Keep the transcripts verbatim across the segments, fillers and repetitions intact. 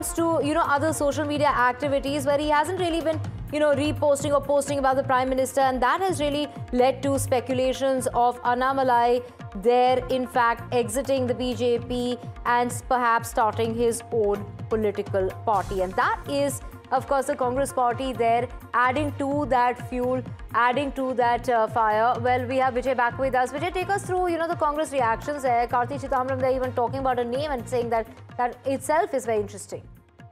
to, you know, other social media activities where he hasn't really been, you know, reposting or posting about the Prime Minister, and that has really led to speculations of Annamalai there, in fact, exiting the B J P and perhaps starting his own political party. And that is, of course, the Congress party there, adding to that fuel, adding to that uh, fire. Well, we have Vijay back with us. Vijay, take us through, you know, the Congress reactions there. Karti Chidambaram, they're even talking about a name and saying that that itself is very interesting.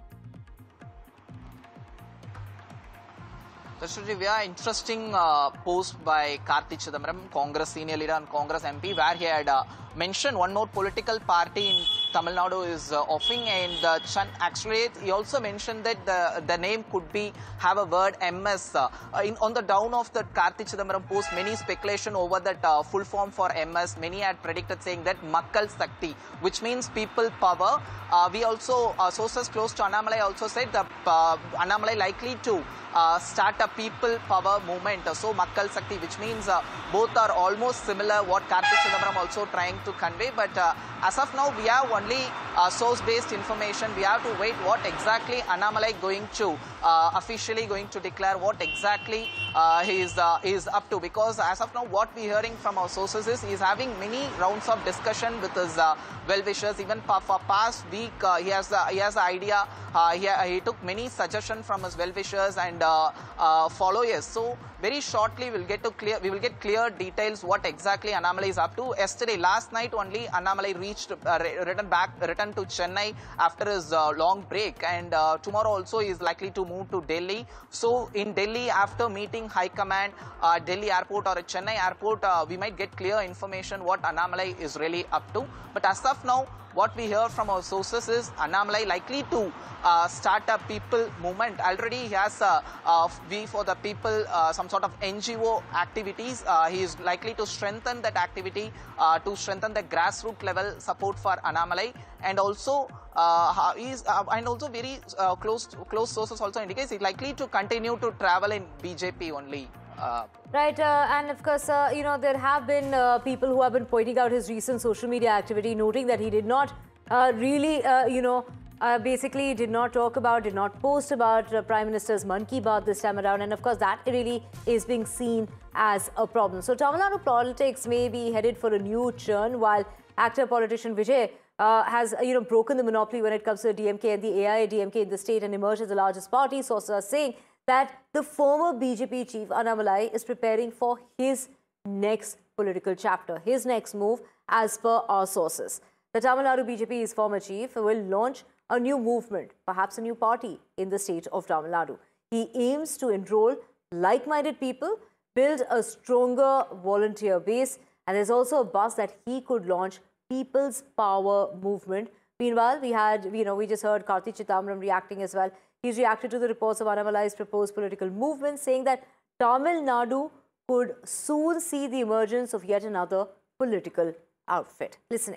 That's a interesting uh, post by Karti Chidambaram, Congress senior leader and Congress M P, where he had uh, mentioned one more political party in Tamil Nadu is uh, offering, and uh, actually he also mentioned that the, the name could be have a word M S. Uh, in, on the down of the Karti Chidambaram post, many speculation over that uh, full form for M S. Many had predicted saying that Makkal Sakti, which means people power. Uh, we also, uh, sources close to Annamalai also said that uh, Annamalai likely to uh, start a people power movement. So Makkal Sakti, which means uh, both are almost similar, what Karti Chidambaram also trying to convey. But uh, as of now, we have only uh, source-based information. We have to wait what exactly Annamalai going to uh, officially going to declare, what exactly uh, he is uh, is up to. Because as of now, what we hearing from our sources is he is having many rounds of discussion with his uh, well-wishers. Even for, for past week, uh, he has uh, he has an idea. Uh, he, he took many suggestions from his well-wishers and uh, uh, followers. So very shortly we'll get to clear we will get clear details what exactly Annamalai is up to. Yesterday, last night only, Annamalai reached uh, returned back returned to Chennai after his uh, long break, and uh, tomorrow also he is likely to move to Delhi. So in Delhi, after meeting High Command, uh, Delhi Airport or Chennai Airport, uh, we might get clear information what Annamalai is really up to. But as of now, what we hear from our sources is Annamalai likely to uh, start a people movement. Already he has a, a We for the People, uh, some sort of N G O activities. Uh, he is likely to strengthen that activity uh, to strengthen the grassroots level support for Annamalai, and also uh, he is uh, and also very uh, close close sources also indicates he's likely to continue to travel in B J P only. Uh, Right, uh, and of course, uh, you know, there have been uh, people who have been pointing out his recent social media activity, noting that he did not uh, really, uh, you know, uh, basically did not talk about, did not post about uh, Prime Minister's Mann Ki Baat this time around. And of course, that really is being seen as a problem. So Tamil Nadu politics may be headed for a new churn, while actor politician Vijay uh, has, you know, broken the monopoly when it comes to the D M K and the A I A D M K in the state and emerged as the largest party. Sources are saying that the former B J P chief Annamalai is preparing for his next political chapter, his next move, as per our sources. The Tamil Nadu B J P's former chief will launch a new movement, perhaps a new party in the state of Tamil Nadu. He aims to enroll like-minded people, build a stronger volunteer base, and there's also a buzz that he could launch People's Power movement. Meanwhile, we had, you know, we just heard Karti Chidambaram reacting as well. He's reacted to the reports of Annamalai's proposed political movement, saying that Tamil Nadu could soon see the emergence of yet another political outfit. Listen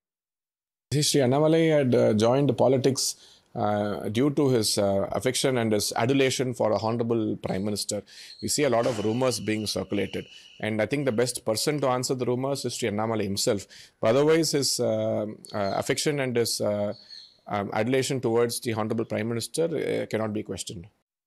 in. Sri Annamalai had uh, joined politics uh, due to his uh, affection and his adulation for a honorable Prime Minister. We see a lot of rumors being circulated, and I think the best person to answer the rumors is Sri Annamalai himself. But otherwise, his uh, uh, affection and his uh, Um, adulation towards the Honorable Prime Minister uh, cannot be questioned.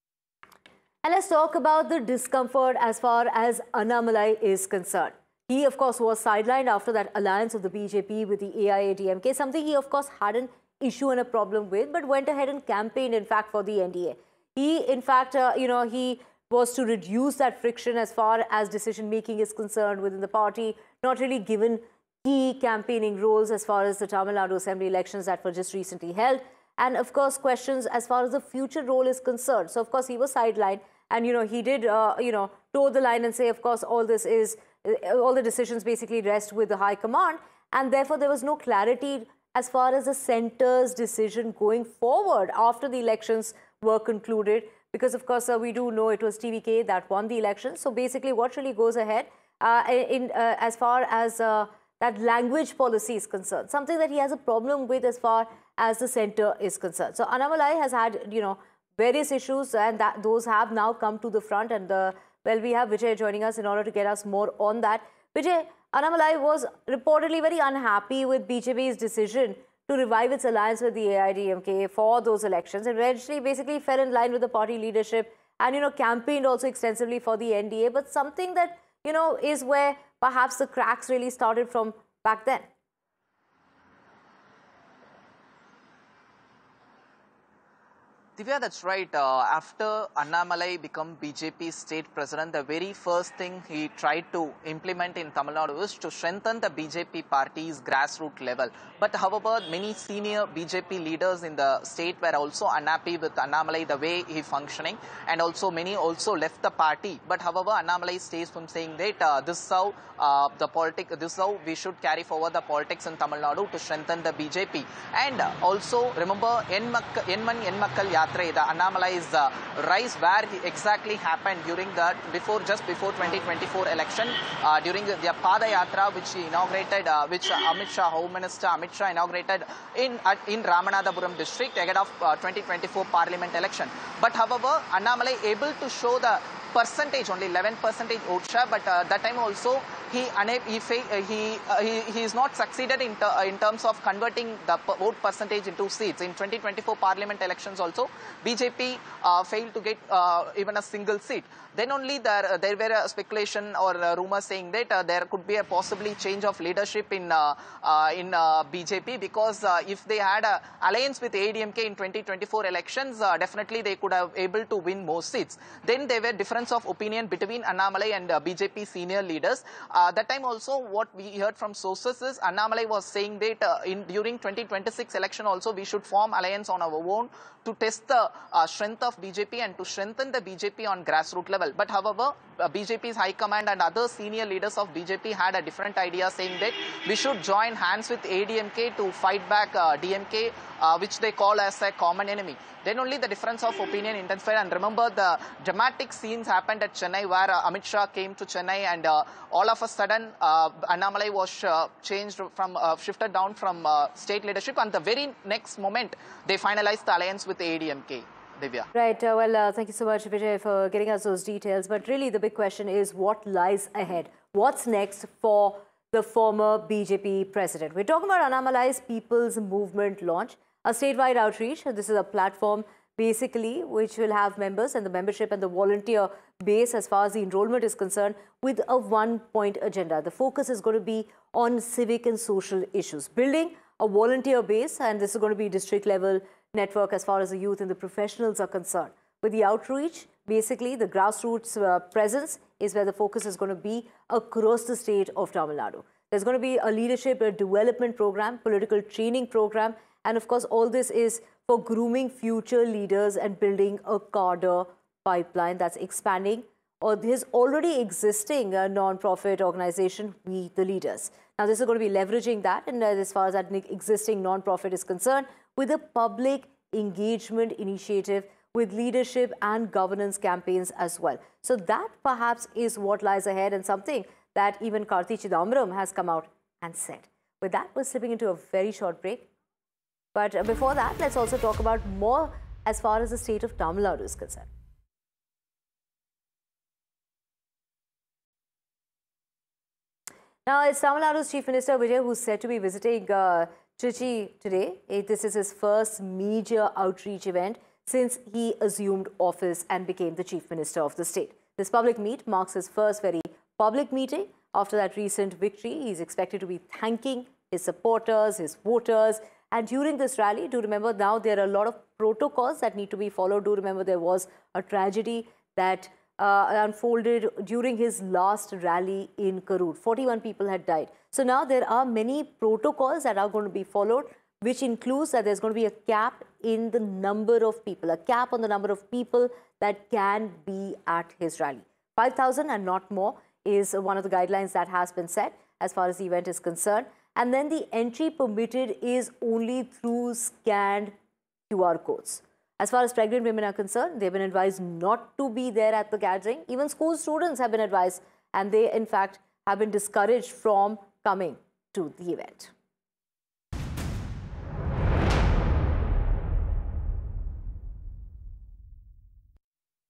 And let's talk about the discomfort as far as Annamalai is concerned. He, of course, was sidelined after that alliance of the B J P with the A I A D M K, something he, of course, had an issue and a problem with, but went ahead and campaigned, in fact, for the N D A. He, in fact, uh, you know, he was to reduce that friction as far as decision-making is concerned within the party, not really given key campaigning roles as far as the Tamil Nadu Assembly elections that were just recently held, and of course questions as far as the future role is concerned. So of course he was sidelined, and you know he did uh, you know toe the line and say, of course, all this is uh, all the decisions basically rest with the High Command, and therefore there was no clarity as far as the centre's decision going forward after the elections were concluded, because of course uh, we do know it was T V K that won the election. So basically what really goes ahead uh, in uh, as far as uh, that language policy is concerned, something that he has a problem with as far as the centre is concerned. So Annamalai has had, you know, various issues, and that those have now come to the front. And uh, well, we have Vijay joining us in order to get us more on that. Vijay, Annamalai was reportedly very unhappy with B J P's decision to revive its alliance with the A I A D M K for those elections. And eventually, basically fell in line with the party leadership and, you know, campaigned also extensively for the N D A. But something that, you know, is where perhaps the cracks really started from back then. Divya, that's right. Uh, after Annamalai became B J P state president, the very first thing he tried to implement in Tamil Nadu was to strengthen the B J P party's grassroots level. But however, many senior B J P leaders in the state were also unhappy with Annamalai, the way he functioning, and also many also left the party. But however, Annamalai stays from saying that uh, this is how uh, the politics, this is how we should carry forward the politics in Tamil Nadu to strengthen the B J P. And also remember, Enman Enmakkal Yatra, the Annamalai's uh, rise, where he exactly happened during the before just before twenty twenty-four election, uh, during the, the Pada Yatra, which he inaugurated, uh, which Amit Shah, Home Minister Amit Shah inaugurated in uh, in Ramanathapuram district ahead of uh, twenty twenty-four Parliament election. But however, Annamalai able to show the percentage, only eleven percentage vote share, but uh, that time also he he he, uh, he he is not succeeded in ter in terms of converting the vote percentage into seats. In twenty twenty-four Parliament elections also, B J P uh, failed to get uh, even a single seat. Then only there uh, there were a speculation or uh, rumors saying that uh, there could be a possibly change of leadership in uh, uh, in uh, B J P, because uh, if they had an alliance with A I A D M K in twenty twenty-four elections, uh, definitely they could have able to win more seats. Then there were difference of opinion between Annamalai and uh, B J P senior leaders. Uh, that time also, what we heard from sources is Annamalai was saying that uh, in during twenty twenty-six election also we should form alliance on our own to test the uh, strength of B J P and to strengthen the B J P on grassroots level. But however, uh, B J P's high command and other senior leaders of B J P had a different idea, saying that we should join hands with A I A D M K to fight back uh, D M K, uh, which they call as a common enemy. Then only the difference of opinion intensified. And remember, the dramatic scenes happened at Chennai, where uh, Amit Shah came to Chennai, and uh, all of a sudden uh, Annamalai was uh, changed from uh, shifted down from uh, state leadership, and the very next moment they finalized the alliance with A I A D M K. Divya. Right. Uh, well, uh, thank you so much, Vijay, for getting us those details. But really, the big question is what lies ahead? What's next for the former B J P president? We're talking about Annamalai's People's Movement launch, a statewide outreach. This is a platform basically which will have members and the membership and the volunteer base as far as the enrollment is concerned, with a one-point agenda. The focus is going to be on civic and social issues, building a volunteer base, and this is going to be district level network as far as the youth and the professionals are concerned. With the outreach, basically the grassroots uh, presence is where the focus is going to be across the state of Tamil Nadu. There's going to be a leadership a development program, political training program, and of course all this is for grooming future leaders and building a cadre pipeline that's expanding or his already existing uh, non-profit organization, We the Leaders. Now this is going to be leveraging that, and uh, as far as that existing non-profit is concerned, with a public engagement initiative with leadership and governance campaigns as well. So that perhaps is what lies ahead, and something that even Karthi Chidambaram has come out and said. With that, we're slipping into a very short break. But uh, before that, let's also talk about more as far as the state of Tamil Nadu is concerned. Now, it's Tamil Nadu's Chief Minister Vijay who's said to be visiting uh, Trichy today. This is his first major outreach event since he assumed office and became the Chief Minister of the state. This public meet marks his first very public meeting after that recent victory. He's expected to be thanking his supporters, his voters. And during this rally, do remember now there are a lot of protocols that need to be followed. Do remember there was a tragedy that uh, unfolded during his last rally in Karur. forty-one people had died. So now there are many protocols that are going to be followed, which includes that there's going to be a cap in the number of people, a cap on the number of people that can be at his rally. five thousand and not more is one of the guidelines that has been set as far as the event is concerned. And then the entry permitted is only through scanned Q R codes. As far as pregnant women are concerned, they've been advised not to be there at the gathering. Even school students have been advised, and they in fact have been discouraged from coming to the event.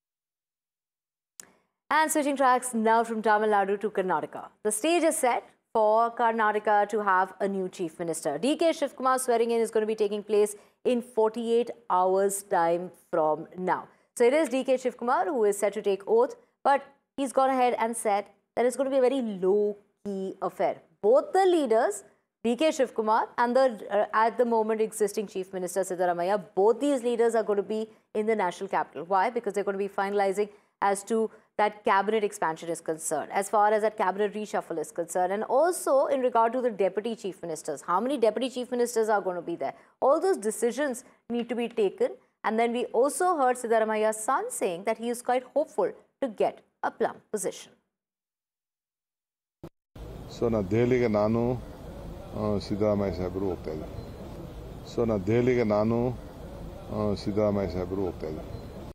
And switching tracks now from Tamil Nadu to Karnataka. The stage is set for Karnataka to have a new chief minister. D K Shivkumar swearing in is going to be taking place in forty-eight hours time from now. So it is D K Shivkumar who is set to take oath, but he's gone ahead and said that it's going to be a very low-key affair. Both the leaders, D K Shivkumar and the uh, at the moment existing Chief Minister Siddaramaiah, both these leaders are going to be in the national capital. Why? Because they're going to be finalizing as to that cabinet expansion is concerned, as far as that cabinet reshuffle is concerned, and also in regard to the deputy chief ministers. How many deputy chief ministers are going to be there? All those decisions need to be taken. And then we also heard Siddaramaiah's son saying that he is quite hopeful to get a plum position. So na ದೆಹಲಿಗೆ ನಾನು ಸಿದ್ದರಾಮಯ್ಯ ಸಾಹೇಬರು ಹೋಗ್ತಾ ಇದ್ದಾರೆ. So ನಾ ದೆಹಲಿಗೆ ನಾನು ಸಿದ್ದರಾಮಯ್ಯ ಸಾಹೇಬರು ಹೋಗ್ತಾ ಇದ್ದಾರೆ.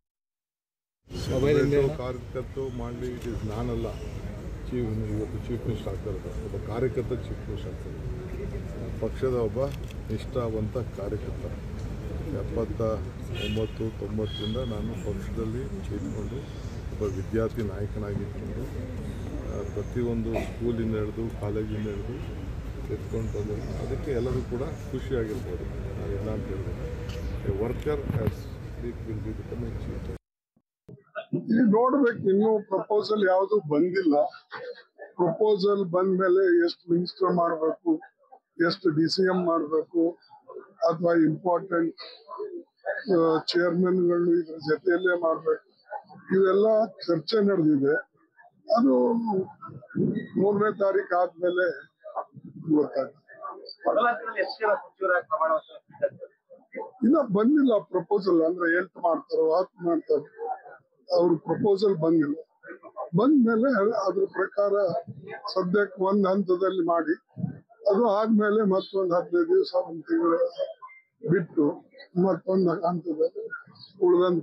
ಕಾರ್ಯಕರ್ತರು ಮಾಡಲಿ, ಇಟ್ ಇಸ್ ನಾನಲ್ಲ ಚೀಫ್ ಇವತ್ತು ಚೀಫ್ ಮಿನಿಸ್ಟರ್ ಆಗ್ತಾ ಇರೋದು. ಒಬ್ಬ ಕಾರ್ಯಕರ್ತ ಚೀಫ್ ಮಿನಿಸ್ಟರ್ ಆಗ್ತಾರೆ. ಪಕ್ಷದ ಒಬ್ಬ ನಿಷ್ಠಾವಂತ ಕಾರ್ಯಕರ್ತ. ಎಪ್ಪತ್ತ ಒಂಬತ್ತು ತೊಂಬತ್ತರಿಂದ ನಾನು ಪಕ್ಷದಲ್ಲಿ ಇದ್ಕೊಂಡು ಒಬ್ಬ ವಿದ್ಯಾರ್ಥಿ ನಾಯಕನಾಗಿದ್ಕೊಂಡು ಪ್ರತಿಯೊಂದು ಸ್ಕೂಲಿಂದ ಹಿಡಿದು ಕಾಲೇಜಿಂದ ಹಿಡಿದು ಎತ್ಕೊಂಡು ಬಂದು ಅದಕ್ಕೆ ಎಲ್ಲರೂ ಕೂಡ ಖುಷಿಯಾಗಿರ್ಬೋದು. ನಾವೆಲ್ಲ ಅಂತ ಹೇಳಿದ್ರೆ worker has will be become A chief. ಈಗ ನೋಡ್ಬೇಕು, ಇನ್ನೂ ಪ್ರಪೋಸಲ್ ಯಾವುದು ಬಂದಿಲ್ಲ. ಪ್ರಪೋಸಲ್ ಬಂದ ಮೇಲೆ ಎಷ್ಟು ಮಿನಿಸ್ಟರ್ ಮಾಡಬೇಕು, ಎಷ್ಟು ಡಿ ಸಿ ಎಂ ಮಾಡಬೇಕು, ಅಥವಾ ಇಂಪಾರ್ಟೆಂಟ್ ಚೇರ್ಮನ್ಗಳು ಇದ್ರ ಜೊತೆಯಲ್ಲೇ ಮಾಡ್ಬೇಕು, ಇವೆಲ್ಲ ಚರ್ಚೆ ನಡೆದಿದೆ. ಅದು ಮೂರನೇ ತಾರೀಕು ಆದ್ಮೇಲೆ ಗೊತ್ತಾಗ್ತದೆ. ಇನ್ನ ಬಂದಿಲ್ಲ ಪ್ರಪೋಸಲ್. ಅಂದ್ರೆ ಎಂಟು ಮಾಡ್ತಾರೋ ಹತ್ತು ಮಾಡ್ತಾರೋ, ಅವ್ರ ಪ್ರಪೋಸಲ್ ಬಂದಿಲ್ಲ. ಬಂದ್ಮೇಲೆ ಅದ್ರ ಪ್ರಕಾರ ಸದ್ಯಕ್ಕೆ ಒಂದ್ ಹಂತದಲ್ಲಿ ಮಾಡಿ, ಅದು ಆದ್ಮೇಲೆ ಮತ್ತೊಂದು ಹದಿನೈದು ದಿವಸ ಒಂದು ತಿಂಗಳ ಬಿಟ್ಟು ಮತ್ತೊಂದು ಹಂತದಲ್ಲಿ ಉಳಿದಂತ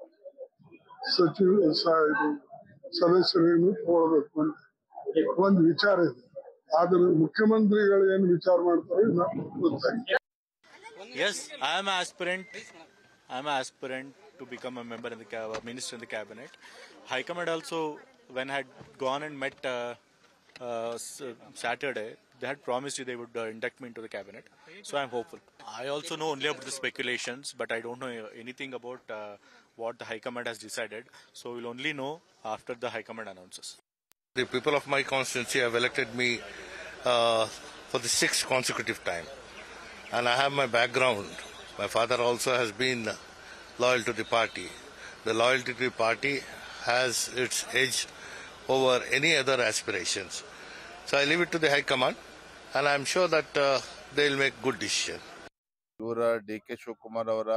ಸಚಿವ ಸದಸ್ಯರೇನು ತಗೊಳ್ಬೇಕು ಅಂತ ಒಂದು ವಿಚಾರ ಇದೆ. ಆದ್ರೆ ಮುಖ್ಯಮಂತ್ರಿಗಳು ಏನು ವಿಚಾರ ಮಾಡ್ತಾರೆ ಗೊತ್ತಾಗಿದೆ. Yes, I am an aspirant. I am an aspirant to become a member in the uh, minister in the cabinet. High Command also, when I had gone and met uh, uh, Saturday, they had promised you they would uh, induct me into the cabinet. So I am hopeful. I also know only about the speculations, but I don't know anything about uh, what the High Command has decided. So we'll only know after the High Command announces. The people of my constituency have elected me uh, for the sixth consecutive time. And I have my background. My father also has been loyal to the party. The loyalty to the party has its edge over any other aspirations. So I leave it to the High Command, and I am sure that uh, they will make good decision. ಇವರ D K Shivakumar ಅವರ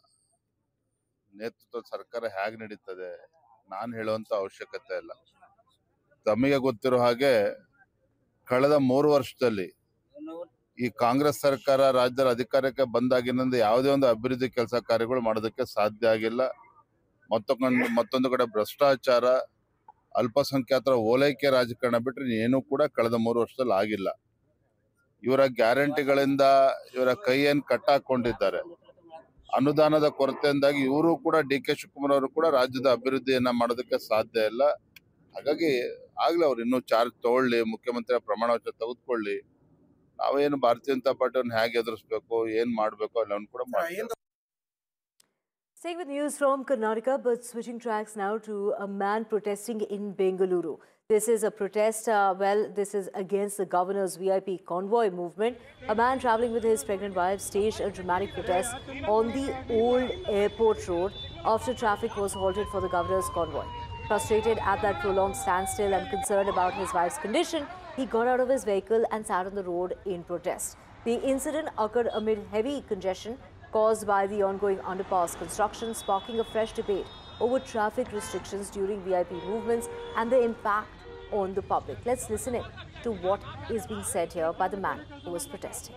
ನೇತೃತ್ವದ ಸರ್ಕಾರ ಹೇಗೆ ನಡೀತದೆ ನಾನು ಹೇಳುವಂತ ಅವಶ್ಯಕತೆ ಇಲ್ಲ. ತಮಗೆ ಗೊತ್ತಿರೋ ಹಾಗೆ ಕಳೆದ ಮೂರು ವರ್ಷದಲ್ಲಿ ಈ ಕಾಂಗ್ರೆಸ್ ಸರ್ಕಾರ ರಾಜ್ಯದ ಅಧಿಕಾರಕ್ಕೆ ಬಂದಾಗಿನಿಂದ ಯಾವುದೇ ಒಂದು ಅಭಿವೃದ್ಧಿ ಕೆಲಸ ಕಾರ್ಯಗಳು ಮಾಡೋದಕ್ಕೆ ಸಾಧ್ಯ ಆಗಿಲ್ಲ. ಮತ್ತೊಂದು ಮತ್ತೊಂದು ಕಡೆ ಭ್ರಷ್ಟಾಚಾರ, ಅಲ್ಪಸಂಖ್ಯಾತರ ಓಲೈಕೆ ರಾಜಕಾರಣ ಬಿಟ್ಟರೆ ಏನೂ ಕೂಡ ಕಳೆದ ಮೂರು ವರ್ಷದಲ್ಲಿ ಆಗಿಲ್ಲ. ಇವರ ಗ್ಯಾರಂಟಿಗಳಿಂದ ಇವರ ಕೈಯನ್ನು ಕಟ್ಟಾಕೊಂಡಿದ್ದಾರೆ. ಅನುದಾನದ ಕೊರತೆಯಿಂದಾಗಿ ಇವರು ಕೂಡ ಡಿ ಕೆ ಶಿವಕುಮಾರ್ ಅವರು ಕೂಡ ರಾಜ್ಯದ ಅಭಿವೃದ್ಧಿಯನ್ನ ಮಾಡೋದಕ್ಕೆ ಸಾಧ್ಯ ಇಲ್ಲ. ಹಾಗಾಗಿ ಆಗ್ಲೇ ಅವ್ರು ಇನ್ನೂ ಚಾರ್ಜ್ ತಗೊಳ್ಳಿ, ಮುಖ್ಯಮಂತ್ರಿ ಪ್ರಮಾಣ ವಚನ ತೆಗೆದುಕೊಳ್ಳಿ. ನಾವೇನು ಭಾರತೀಯ ಜನತಾ ಪಾರ್ಟಿಯನ್ನು ಹೇಗೆ ಎದುರಿಸಬೇಕು, ಏನ್ ಮಾಡಬೇಕು ಎಲ್ಲವನ್ನು ಕೂಡ ಮಾಡ್ತೀವಿ. Staying with news from Karnataka, but switching tracks now to a man protesting in Bengaluru. This is a protest, uh, well, this is against the governor's V I P convoy movement. A man travelling with his pregnant wife staged a dramatic protest on the old airport road after traffic was halted for the governor's convoy. Frustrated at that prolonged standstill and concerned about his wife's condition, he got out of his vehicle and sat on the road in protest. The incident occurred amid heavy congestion caused by the ongoing underpass construction, sparking a fresh debate over traffic restrictions during V I P movements and the impact on the public. Let's listen in to what is being said here by the man who was protesting.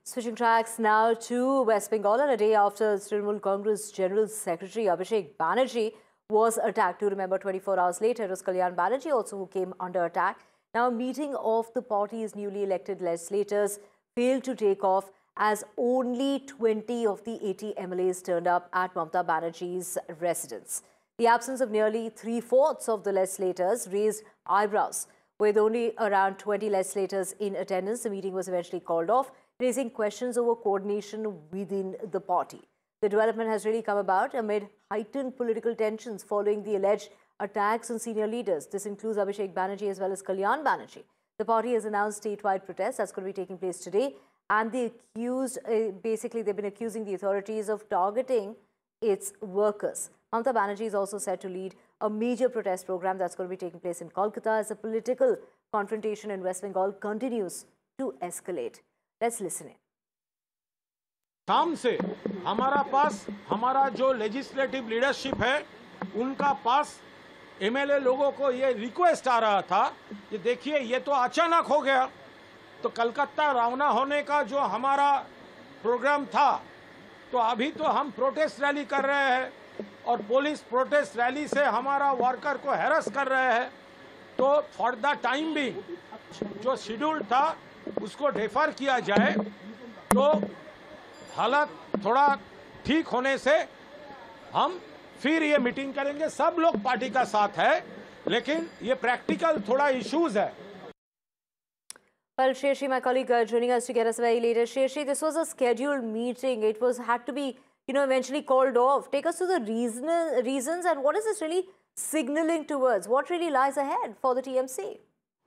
Switching tracks now to West Bengal, and a day after Trinamool Congress General Secretary Abhishek Banerjee was attacked. To remember, twenty-four hours later, it was Kalyan Banerjee also who came under attack. Now, a meeting of the party's newly elected legislators failed to take off as only twenty of the eighty M L As turned up at Mamata Banerjee's residence. The absence of nearly three-fourths of the legislators raised eyebrows. With only around twenty legislators in attendance, the meeting was eventually called off, raising questions over coordination within the party. The development has really come about amid heightened political tensions following the alleged attacks on senior leaders. This includes Abhishek Banerjee as well as Kalyan Banerjee. The party has announced statewide protests that's going to be taking place today, and they accused, uh, basically they've been accusing the authorities of targeting its workers. Mamata Banerjee is also set to lead a major protest program that's going to be taking place in Kolkata as the political confrontation in West Bengal continues to escalate. Let's listen in. शाम से हमारा पास हमारा जो legislative leadership है उनका पास MLA लोगों को ये रिक्वेस्ट आ रहा था कि देखिए ये तो अचानक हो गया, तो कलकत्ता रवाना होने का जो हमारा प्रोग्राम था तो अभी तो हम प्रोटेस्ट रैली कर रहे हैं और पुलिस प्रोटेस्ट रैली से हमारा वर्कर को हैरेस कर रहे हैं, तो फॉर द टाइम भी जो शेड्यूल था उसको डेफर किया जाए, तो हालत थोड़ा ठीक होने से हम फिर ये मीटिंग करेंगे। सब लोग पार्टी का साथ है, लेकिन ये प्रैक्टिकल थोड़ा इश्यूज है। Well, Shreyashi, my colleague, uh, joining us to get us very later. Shreyashi, this was a scheduled meeting. It was had to be, you know, eventually called off. Take us to the reason, reasons and what is this really signaling towards? What really lies ahead for the T M C?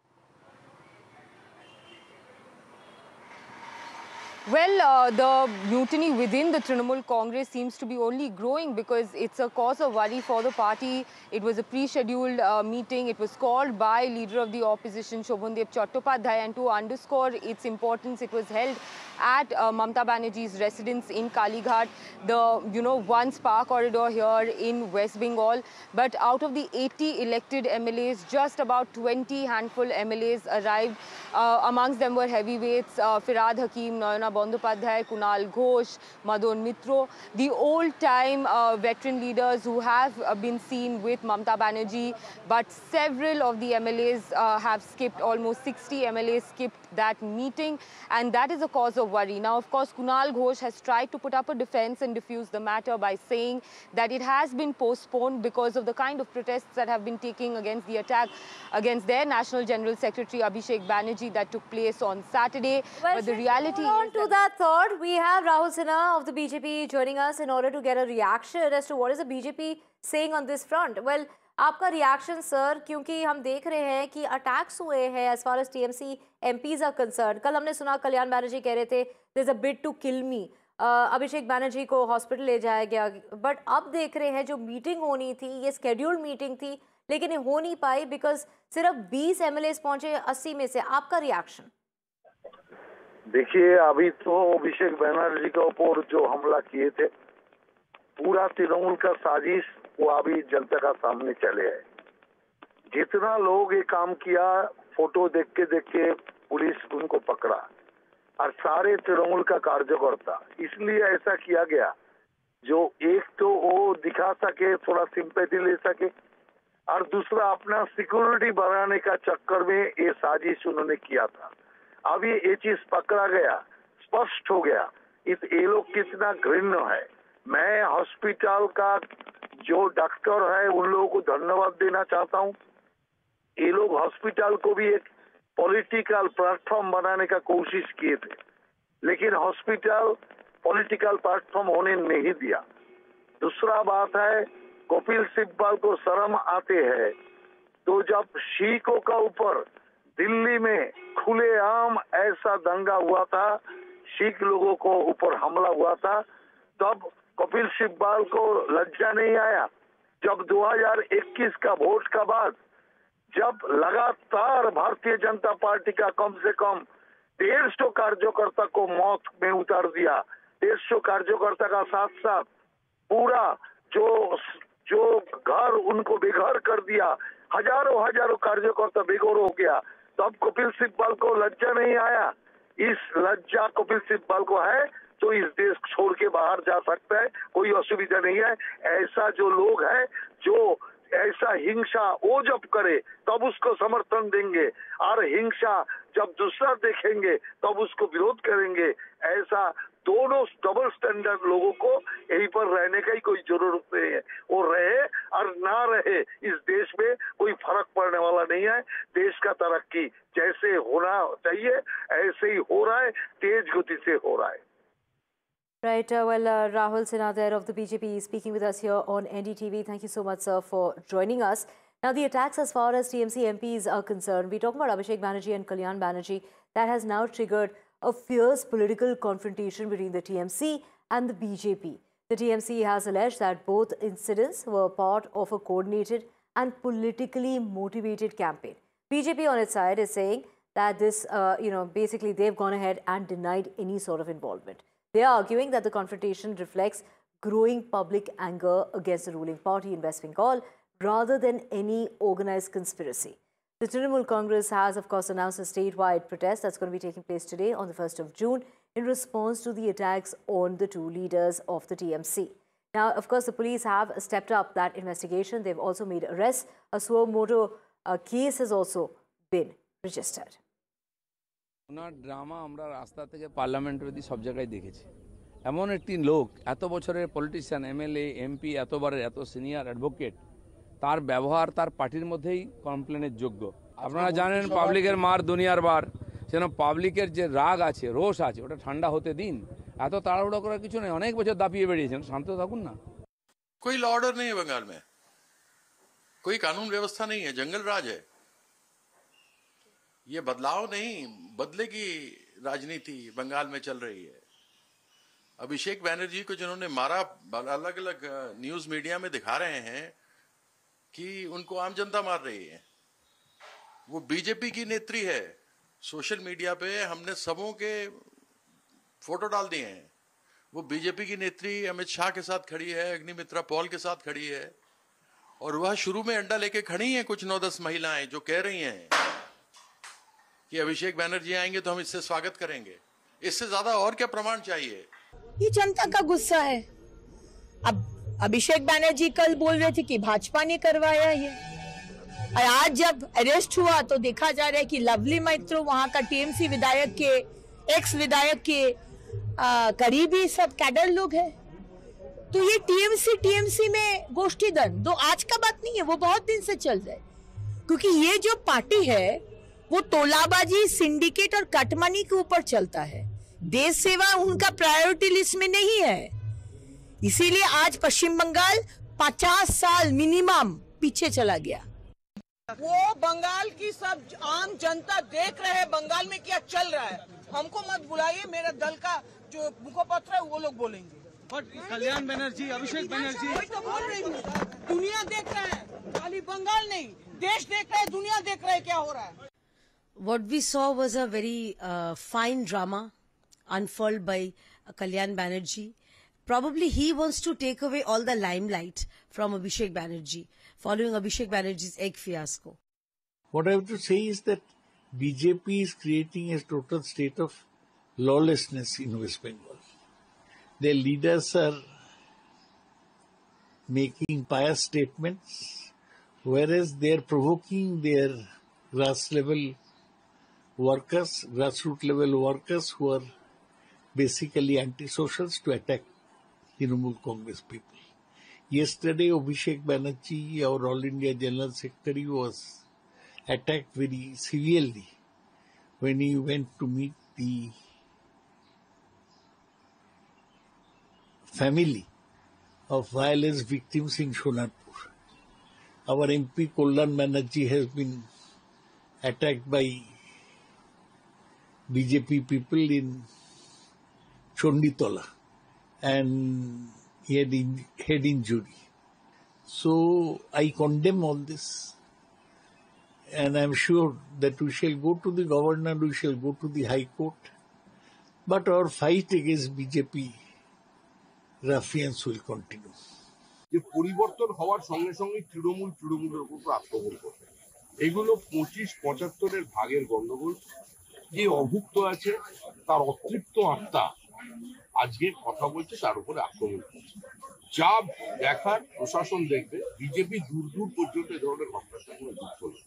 Well, uh, the mutiny within the Trinamool Congress seems to be only growing because it's a cause of worry for the party. It was a pre-scheduled uh, meeting. It was called by leader of the opposition, Shobhandev Chattopadhyay, and to underscore its importance, it was held at uh, Mamata Banerjee's residence in Kalighat, the, you know, one spa corridor here in West Bengal. But out of the eighty elected M L As, just about twenty handful M L As arrived. Uh, amongst them were heavyweights, uh, Firhad Hakim, Nayana Bandyopadhyay, Kunal Ghosh, Madan Mitra, the old-time uh, veteran leaders who have uh, been seen with Mamata Banerjee, but several of the M L As uh, have skipped, almost sixty M L As skipped that meeting, and that is a cause of worry. Now, of course, Kunal Ghosh has tried to put up a defense and diffuse the matter by saying that it has been postponed because of the kind of protests that have been taking against the attack against their National General Secretary Abhishek Banerjee that took place on Saturday. Well, but the reality on is to that thought, we have Rahul Sinha of the B J P joining us in order to get a reaction as to what is the B J P saying on this front. Well, आपका reaction sir, क्योंकि हम देख रहे हैं कि attacks हुए हैं as far as TMC MPs are concern. कल हमने सुना कल्याण बैनर्जी कह रहे थे there is a bid to kill मी. अभिषेक बैनर्जी को हॉस्पिटल ले जाया गया, बट अब देख रहे हैं जो मीटिंग होनी थी ये स्केड्यूल्ड मीटिंग थी लेकिन ये हो नहीं पाई बिकॉज सिर्फ बीस एमएलए पहुंचे अस्सी में से. आपका रिएक्शन? देखिए, अभी तो अभिषेक बैनर्जी के ऊपर जो हमला किए थे पूरा तृणमूल का साजिश वो अभी जनता का सामने चले है. जितना लोग ये काम किया फोटो देख के देख के पुलिस उनको पकड़ा और सारे तृणमूल का कार्यकर्ता, इसलिए ऐसा किया गया जो एक तो वो दिखा सके, थोड़ा सिंपैथी ले सके, और दूसरा अपना सिक्योरिटी बढ़ाने का चक्कर में ये साजिश उन्होंने किया था. अब ये ये चीज पकड़ा गया, स्पष्ट हो गया इस ये लोग कितना घृण्य है. मैं हॉस्पिटल का जो डॉक्टर है उन लोगों को धन्यवाद देना चाहता हूँ. ये लोग हॉस्पिटल को भी एक पॉलिटिकल प्लेटफॉर्म बनाने का कोशिश किए थे, लेकिन हॉस्पिटल पॉलिटिकल प्लेटफॉर्म होने नहीं दिया. दूसरा बात है, कपिल सिब्बल को शर्म आते हैं तो जब शिखों का ऊपर दिल्ली में खुलेआम ऐसा दंगा हुआ था, सिख लोगों को ऊपर हमला हुआ था, तब कपिल सिब्बल को लज्जा नहीं आया. जब दो हज़ार इक्कीस का वोट का बाद जब लगातार भारतीय जनता पार्टी का कम से कम डेढ़ सौ कार्यकर्ता को मौत में उतार दिया, डेढ़ सौ कार्यकर्ता का साथ साथ पूरा जो जो घर उनको बेघर कर दिया, हजारों हजारों कार्यकर्ता बेघर हो गया, तब कपिल सिब्बल को लज्जा नहीं आया इस लज्जा कपिल सिब्बल को है तो इस देश छोड़ के बाहर जा सकता है, कोई असुविधा नहीं है। ऐसा जो लोग है जो ऐसा हिंसा वो जब करे तब उसको समर्थन देंगे, और हिंसा जब दूसरा देखेंगे तब उसको विरोध करेंगे। ऐसा दोनों डबल स्टैंडर्ड लोगों को यहीं पर रहने का ही कोई जरूरत नहीं है। वो रहे और ना रहे, इस देश में कोई फर्क पड़ने वाला नहीं है। देश का तरक्की जैसे होना चाहिए ऐसे ही हो रहा है, तेज गति से हो रहा है। Right, uh, well, uh, Rahul Sinha there of the B J P is speaking with us here on N D T V. Thank you so much, sir, for joining us. Now, the attacks as far as T M C M Ps are concerned, we're talking about Abhishek Banerjee and Kalyan Banerjee. That has now triggered a fierce political confrontation between the T M C and the B J P. The T M C has alleged that both incidents were part of a coordinated and politically motivated campaign. B J P on its side is saying that this, uh, you know, basically they've gone ahead and denied any sort of involvement. They are arguing that the confrontation reflects growing public anger against the ruling party in West Bengal rather than any organized conspiracy. The Trinamool Congress has, of course, announced a statewide protest that's going to be taking place today on the first of June in response to the attacks on the two leaders of the T M C. Now, of course, the police have stepped up that investigation. They've also made arrests. A suo moto uh, case has also been registered. Owner drama আমরা রাস্তা থেকে parliament অবধি সব জায়গায় দেখেছি। এমন একটি লোক, এত বছরের পলিটিশিয়ান, এমএলএ, এমপি, এতবারের এত সিনিয়র অ্যাডভোকেট, তার ব্যবহার তার পার্টির মধ্যেই কমপ্লেনের যোগ্য। আপনারা জানেন পাবলিকের মার দুনিয়ার বার, যেন পাবলিকের যে রাগ আছে, রোষ আছে, ওটা ঠান্ডা হতে দিন। এত তাড়াহুড়ো করার কিছু নেই, অনেক বছর দাপিয়ে বেরিয়েছেন, শান্ত থাকুন না। कोई लॉ ऑर्डर नहीं है बंगाल में, कोई कानून व्यवस्था नहीं है, जंगल राज है। ये बदलाव नहीं, बदले की राजनीति बंगाल में चल रही है। अभिषेक बैनर्जी को जिन्होंने मारा, अलग अलग न्यूज मीडिया में दिखा रहे हैं कि उनको आम जनता मार रही है। वो बीजेपी की नेत्री है। सोशल मीडिया पे हमने सबों के फोटो डाल दिए हैं। वो बीजेपी की नेत्री अमित शाह के साथ खड़ी है, अग्निमित्रा पॉल के साथ खड़ी है, और वह शुरू में अंडा लेके खड़ी हैं कुछ नौ दस महिलाएं जो कह रही हैं कि अभिषेक बैनर्जी आएंगे तो हम इससे स्वागत करेंगे। इससे ज्यादा और क्या प्रमाण चाहिए? ये जनता का गुस्सा है। अब अभिषेक बैनर्जी कल बोल रहे थे कि भाजपा ने करवाया ये, और आज जब अरेस्ट हुआ तो देखा जा रहा है कि लवली मैत्रो, वहां का टीएमसी विधायक के, एक्स विधायक के करीबी सब कैडर लोग हैं। तो ये टीएमसी टीएमसी में गोष्ठी दन दो आज का बात नहीं है, वो बहुत दिन से चल रहा है। क्योंकि ये जो पार्टी है वो तोलाबाजी, सिंडिकेट और कटमनी के ऊपर चलता है। देश सेवा उनका प्रायोरिटी लिस्ट में नहीं है। इसीलिए आज पश्चिम बंगाल पचास साल मिनिमम पीछे चला गया। वो बंगाल की सब आम जनता देख रहे हैं बंगाल में क्या चल रहा है। हमको मत बुलाइए, मेरे दल का जो मुखपत्र है वो लोग बोलेंगे। कल्याण बनर्जी, अभिषेक बनर्जी, वही तो बोल रही हूँ। दुनिया देख रहा है, खाली बंगाल नहीं, देश देख रहा है, दुनिया देख रहा है क्या हो रहा है। What we saw was a very uh, fine drama unfurled by uh, Kalyan Banerjee. Probably he wants to take away all the limelight from Abhishek Banerjee, following Abhishek Banerjee's egg fiasco. What I have to say is that B J P is creating a total state of lawlessness in West Bengal. Their leaders are making pious statements, whereas they are provoking their grass level workers, grassroots level workers who are basically anti-socials to attack Trinamool Congress people. Yesterday, Abhishek Banerjee, our All India General Secretary, was attacked very severely when he went to meet the family of violence victims in Sonarpur. Our M P Kalyan Banerjee has been attacked by B J P people in Chonditola and he had in, head injury. So I condemn all this, and I am sure that we shall go to the governor, we shall go to the High Court, but our fight against B J P ruffians will continue. যে পরিবর্তন হওয়ার সঙ্গে সঙ্গে তৃণমূল তৃণমূলের উপর আক্রমণ করবে, এগুলো পঁচিশ পঁচাত্তরের ভাগের গন্ডগোল। যে অভুক্ত আছে তার অতৃপ্ত আত্মা আজকে কথা বলছে, তার উপরে আক্রমণ করছে। যা দেখার প্রশাসন দেখবে, বিজেপি দূর দূর পর্যন্ত এই ধরনের ঘটনার সঙ্গে যুক্ত নয়।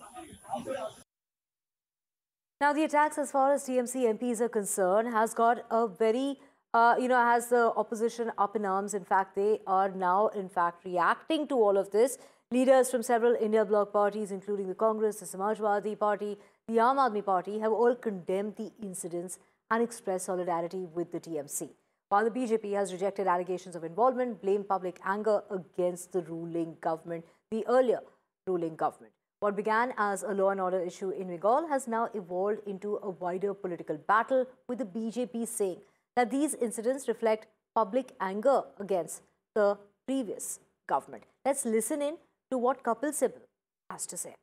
Now, the attacks, as far as T M C M Ps are concerned, has got a very, uh, you know, has the opposition up in arms. In fact, they are now, in fact, reacting to all of this. Leaders from several India bloc parties, including the Congress, the Samajwadi Party, the Aam Aadmi Party, have all condemned the incidents and expressed solidarity with the T M C. While the B J P has rejected allegations of involvement, blamed public anger against the ruling government, the earlier ruling government. What began as a law and order issue in Bengal has now evolved into a wider political battle, with the B J P saying that these incidents reflect public anger against the previous government. Let's listen in to what Kapil Sibal has to say.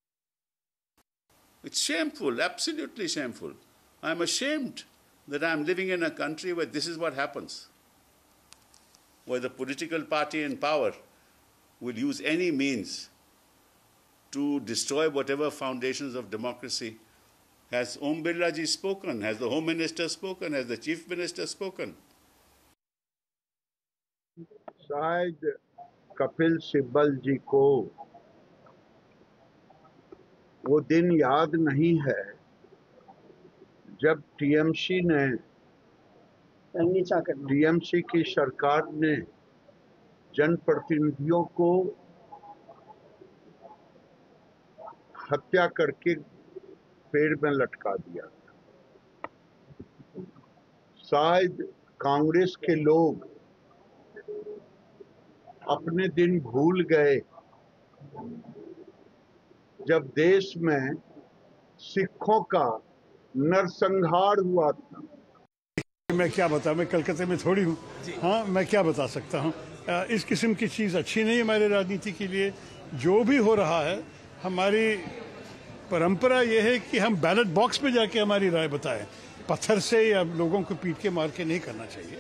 It's shameful, absolutely shameful. I'm ashamed that I'm living in a country where this is what happens, where the political party in power will use any means to destroy whatever foundations of democracy. Has Om Birla ji spoken? Has the Home Minister spoken? Has the Chief Minister spoken? शायद कपिल सिब्बल जी को वो दिन याद नहीं है जब TMC ने TMC की सरकार ने जनप्रतिनिधियों को हत्या करके पेड़ में लटका दिया। शायद कांग्रेस के लोग अपने दिन भूल गए जब देश में सिखों का नरसंहार हुआ था। मैं क्या बताऊं, मैं कलकत्ते में थोड़ी हूँ। हाँ, मैं क्या बता सकता हूँ। इस किस्म की चीज़ अच्छी नहीं है हमारे राजनीति के लिए। जो भी हो रहा है, हमारी परंपरा ये है कि हम बैलेट बॉक्स में जाके हमारी राय बताएं, पत्थर से या लोगों को पीट के मार के नहीं करना चाहिए।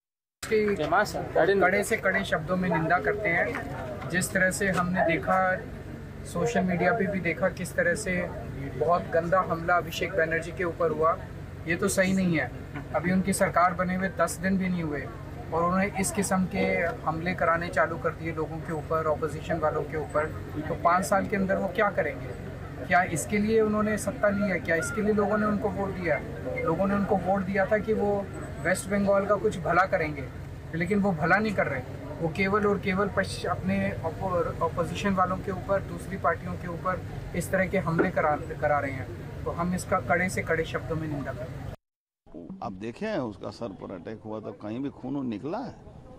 कड़े से कड़े शब्दों में निंदा करते हैं। जिस तरह से हमने देखा, सोशल मीडिया पे भी देखा, किस तरह से बहुत गंदा हमला अभिषेक बनर्जी के ऊपर हुआ, ये तो सही नहीं है। अभी उनकी सरकार बने हुए दस दिन भी नहीं हुए और उन्होंने इस किस्म के हमले कराने चालू कर दिए लोगों के ऊपर, ऑपोजिशन वालों के ऊपर। तो पाँच साल के अंदर वो क्या करेंगे? क्या इसके लिए उन्होंने सत्ता ली है? क्या इसके लिए लोगों ने उनको वोट दिया? लोगों ने उनको वोट दिया था कि वो वेस्ट बंगाल का कुछ भला करेंगे, लेकिन वो भला नहीं कर रहे। वो केवल और केवल अपने ऑपोजिशन वालों के ऊपर, दूसरी पार्टियों के ऊपर इस तरह के हमले करा करा रहे हैं। तो हम इसका कड़े से कड़े शब्दों में निंदा करते हैं। आप देखें, उसका सर पर अटैक हुआ तो कहीं भी खून निकला है?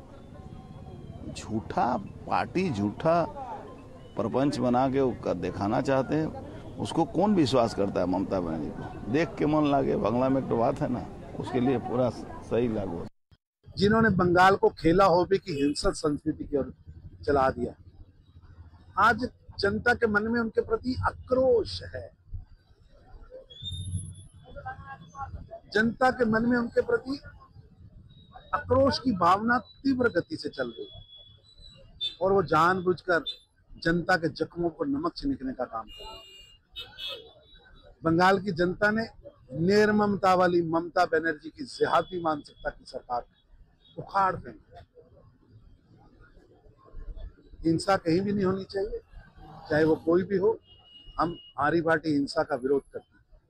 झूठा पार्टी, झूठा प्रपंच बना के दिखाना चाहते हैं। उसको कौन विश्वास करता है? ममता बनर्जी को देख के मन लागे, बंगला में एक तो बात है ना, उसके लिए पूरा सही लागू। जिन्होंने बंगाल को खेला होबे की हिंसक संस्कृति की ओर चला दिया, आज जनता के मन में उनके प्रति आक्रोश है। जनता के मन में उनके प्रति आक्रोश की भावना तीव्र गति से चल रही है और वो जानबूझकर जनता के जख्मों पर नमक छिड़कने का काम कर रहे हैं। बंगाल की जनता ने निर्ममता वाली ममता बनर्जी की जिहादी मानसिकता की सरकार उखाड़ फेंकी। हिंसा कहीं भी नहीं होनी चाहिए, चाहे वो कोई भी हो। हम हमारी पार्टी हिंसा का विरोध करती है।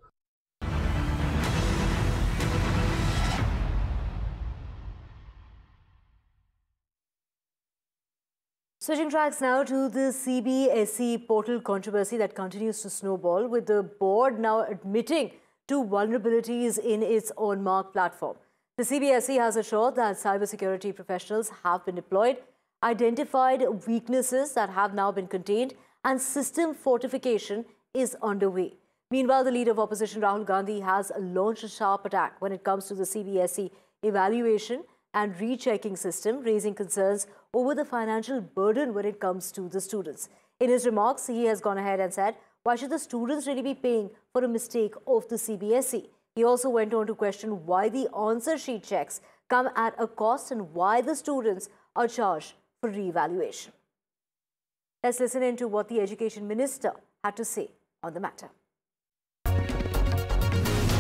Switching tracks now to the C B S E portal controversy that continues to snowball, with the board now admitting to vulnerabilities in its OnMark platform. The C B S E has assured that cybersecurity professionals have been deployed, identified weaknesses that have now been contained, and system fortification is underway. Meanwhile, the leader of opposition, Rahul Gandhi, has launched a sharp attack when it comes to the C B S E evaluation and rechecking system, raising concerns over the financial burden when it comes to the students. In his remarks, he has gone ahead and said, why should the students really be paying for a mistake of the C B S E? He also went on to question why the answer sheet checks come at a cost and why the students are charged for re-evaluation. Let's listen in to what the Education Minister had to say on the matter.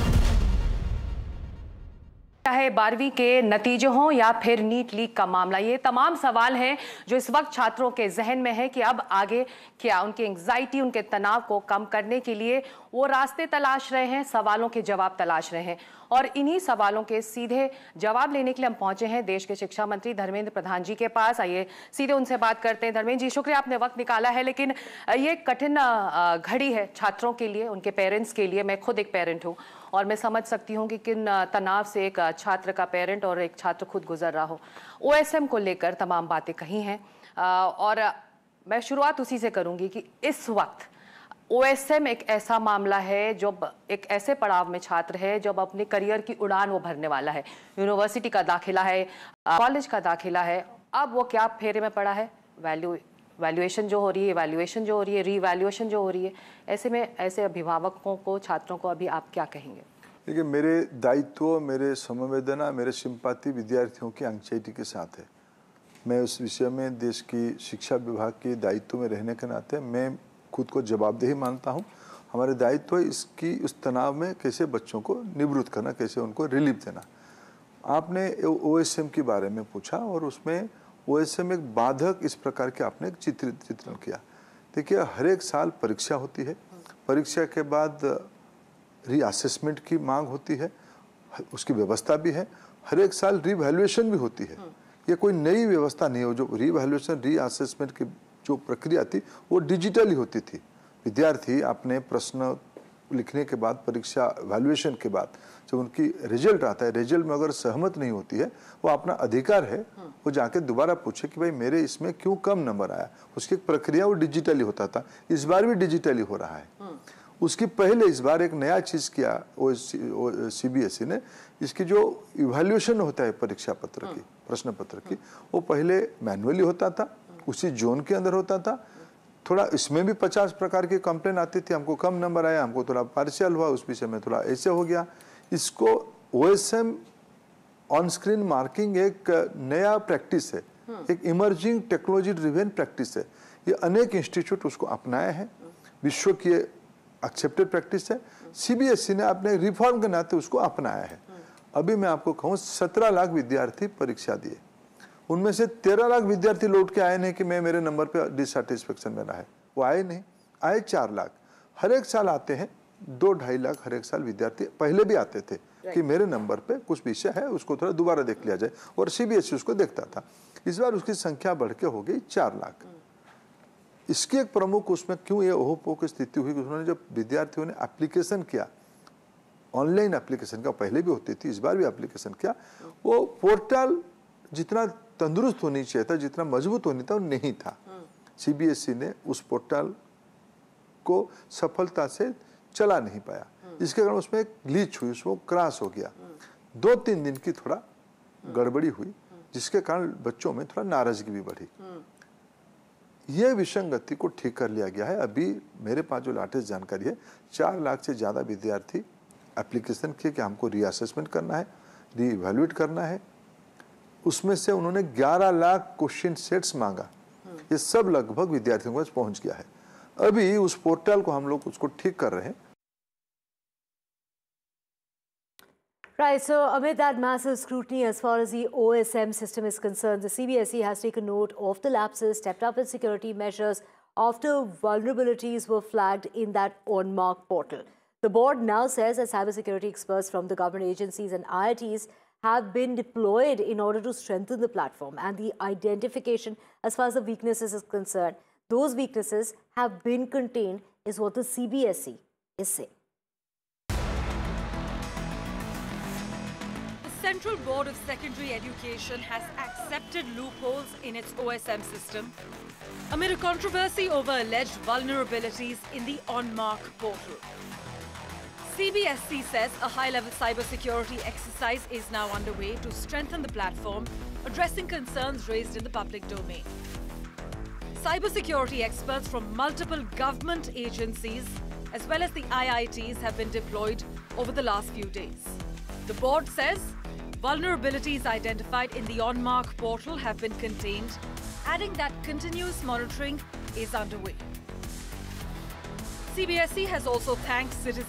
चाहे बारहवीं के नतीजे हों या फिर NEET leak का मामला, ये तमाम सवाल हैं जो इस वक्त छात्रों के जहन में है कि अब आगे क्या। उनकी एंग्जाइटी, उनके तनाव को कम करने के लिए वो रास्ते तलाश रहे हैं, सवालों के जवाब तलाश रहे हैं। और इन्हीं सवालों के सीधे जवाब लेने के लिए हम पहुंचे हैं देश के शिक्षा मंत्री धर्मेंद्र प्रधान जी के पास। आइए सीधे उनसे बात करते हैं। धर्मेंद्र जी, शुक्रिया आपने वक्त निकाला है, लेकिन ये कठिन घड़ी है छात्रों के लिए, उनके पेरेंट्स के लिए। मैं खुद एक पेरेंट हूँ और मैं समझ सकती हूँ कि किन तनाव से एक छात्र का पेरेंट और एक छात्र खुद गुजर रहा हो। ओएसएम को लेकर तमाम बातें कही हैं और मैं शुरुआत उसी से करूँगी कि इस वक्त ओएसएम एक ऐसा मामला है, जब एक ऐसे पड़ाव में छात्र है जब अपने करियर की उड़ान वो भरने वाला है। यूनिवर्सिटी का दाखिला है, कॉलेज का दाखिला है, अब वो क्या फेरे में पड़ा है, वैल्यू वैल्यूएशन जो हो रही है, इवैल्यूएशन जो हो रही है, रीवैल्यूएशन जो हो रही है। ऐसे में ऐसे अभिभावकों को, छात्रों को अभी आप क्या कहेंगे? देखिए, मेरे दायित्व, मेरे समवेदना, मेरे सिंपैथी विद्यार्थियों की एंग्जाइटी के साथ है। मैं उस विषय में देश की शिक्षा विभाग के दायित्व में रहने के नाते मैं खुद को जवाबदेही मानता हूँ। हमारे दायित्व है इसकी उस तनाव में कैसे बच्चों को निवृत्त करना, कैसे उनको रिलीफ देना। आपने ओएसएम के बारे में पूछा और उसमें ओएसएम एक बाधक इस प्रकार के आपने एक चित्रित चित्रण किया। देखिए, हर एक साल परीक्षा होती है, परीक्षा के बाद रीअसेसमेंट की मांग होती है, उसकी व्यवस्था भी है। हर एक साल रीवैल्यूएशन भी होती है। ये कोई नई व्यवस्था नहीं हो। जो रीवैल्यूएशन, रीअसेसमेंट की जो प्रक्रिया थी वो डिजिटली होती थी। विद्यार्थी अपने प्रश्न लिखने के बाद, परीक्षा वैल्यूएशन के बाद जब उनकी रिजल्ट आता है, रिजल्ट में अगर सहमत नहीं होती है, वो अपना अधिकार है वो जाके दोबारा पूछे कि भाई मेरे इसमें क्यों कम नंबर आया। उसकी एक प्रक्रिया वो डिजिटली होता था, इस बार भी डिजिटली हो रहा है। उसकी पहले इस बार एक नया चीज़ किया वो सीबीएसई ने, इसकी जो इवैल्यूएशन होता है परीक्षा पत्र की, प्रश्न पत्र की, वो पहले मैनुअली होता था, उसी जोन के अंदर होता था। थोड़ा इसमें भी पचास प्रकार की कंप्लेन आती थी, हमको कम नंबर आया, हमको थोड़ा पार्शियल हुआ, उस विषय में थोड़ा ऐसे हो गया। इसको ओएसएम ऑन स्क्रीन मार्किंग एक नया प्रैक्टिस है, एक इमर्जिंग टेक्नोलॉजी ड्रिवन प्रैक्टिस है। ये अनेक इंस्टीट्यूट उसको अपनाए हैं, विश्व की एक्सेप्टेड प्रैक्टिस है। सीबीएसई ने अपने रिफॉर्म के नाते उसको अपनाया है। अभी मैं आपको कहूँ, सत्रह लाख विद्यार्थी परीक्षा दिए, उनमें से तेरह लाख विद्यार्थी लौट के आए नहीं कि मैं मेरे नंबर पे डिससेटिस्फेक्शन में रहा है, वो आए नहीं, आए चार लाख। हर एक साल आते हैं दो ढाई लाख हर एक साल विद्यार्थी, पहले भी आते थे कि मेरे नंबर पे कुछ विषय है उसको थोड़ा दोबारा देख लिया जाए, और सीबीएसई उसको देखता था। इस बार उसकी संख्या बढ़ के हो गई चार लाख। इसकी एक प्रमुख उसमें क्यों ये ओहो की स्थिति हुई कि उन्होंने जब विद्यार्थियों ने एप्लीकेशन किया, ऑनलाइन एप्लीकेशन का पहले भी होती थी, इस बार भी एप्लीकेशन किया, वो पोर्टल जितना तंदुरुस्त होनी चाहिए था, जितना मजबूत होनी था, वो नहीं था। सीबीएसई ने उस पोर्टल को सफलता से चला नहीं पाया, इसके कारण उसमें एक ग्लिच हुई, उसमें क्रैश हो गया। दो तीन दिन की थोड़ा गड़बड़ी हुई, जिसके कारण बच्चों में थोड़ा नाराजगी भी बढ़ी। यह विसंगति को ठीक कर लिया गया है। अभी मेरे पास जो लेटेस्ट जानकारी है, चार लाख से ज़्यादा विद्यार्थी एप्लीकेशन किए कि हमको रीअसेसमेंट करना है, री इवैल्यूएट करना है। उसमें से उन्होंने ग्यारह लाख क्वेश्चन सेट्स मांगा। ये सब लगभग विद्यार्थियों के पास पहुंच गया है। अभी उस पोर्टल को हम लोग उसको ठीक कर रहे हैं। Right, so amid that massive scrutiny as far as the O S M system is concerned, the C B S E has taken note of the lapses, stepped up its security measures after vulnerabilities were flagged in that OnMark portal. The board now says that cybersecurity experts from the government agencies and I I Ts have been deployed in order to strengthen the platform, and the identification as far as the weaknesses is concerned, those weaknesses have been contained, is what the C B S E is saying. The Central Board of Secondary Education has accepted loopholes in its O S M system amid a controversy over alleged vulnerabilities in the OnMark portal. C B S E says a high-level cybersecurity exercise is now underway to strengthen the platform, addressing concerns raised in the public domain. Cybersecurity experts from multiple government agencies as well as the I I Ts have been deployed over the last few days. The board says vulnerabilities identified in the OnMark portal have been contained, adding that continuous monitoring is underway. C B S E has also thanked citizens